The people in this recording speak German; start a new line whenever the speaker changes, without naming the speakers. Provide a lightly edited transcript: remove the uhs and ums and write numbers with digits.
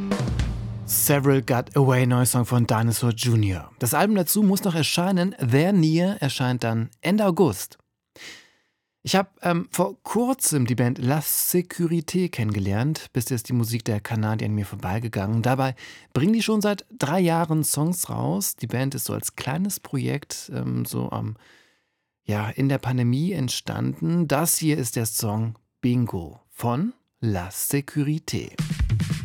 Several Got Away, neuer Song von Dinosaur Jr. Das Album dazu muss noch erscheinen. They're Near erscheint dann Ende August. Ich habe vor kurzem die Band La Sécurité kennengelernt. Bis jetzt die Musik der Kanadier an mir vorbeigegangen. Dabei bringen die schon seit 3 Jahren Songs raus. Die Band ist so als kleines Projekt in der Pandemie entstanden. Das hier ist der Song Bingo von La Sécurité.